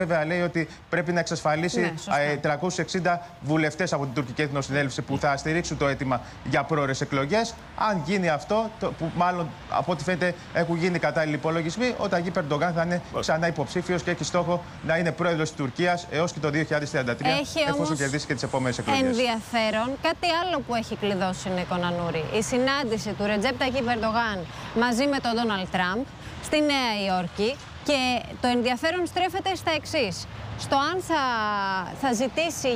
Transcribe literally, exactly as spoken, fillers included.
Βέβαια, λέει ότι πρέπει να εξασφαλίσει ναι, τριακόσιους εξήντα βουλευτές από την τουρκική εθνοσυνέλευση που θα στηρίξουν το αίτημα για πρόορες εκλογές. Αν γίνει αυτό, το, που μάλλον από ό,τι φαίνεται έχουν γίνει κατάλληλοι υπολογισμοί, ο Ταγίπ Ερντογκάν θα είναι ξανά υποψήφιος και έχει στόχο να είναι πρόεδρος της Τουρκίας έως και το δύο χιλιάδες τριάντα τρία, έχει εφόσον κερδίσει και τις επόμενες εκλογές. Ενδιαφέρον, κάτι άλλο που έχει κλειδώσει, Νίκο Νανούρη. Η συνάντηση του Ρετζέπ Ταγίπ Ερντογκάν μαζί με τον Ντόναλντ Τραμπ στη Νέα Υόρκη. Και το ενδιαφέρον στρέφεται στα εξής. Στο αν θα, θα ζητήσει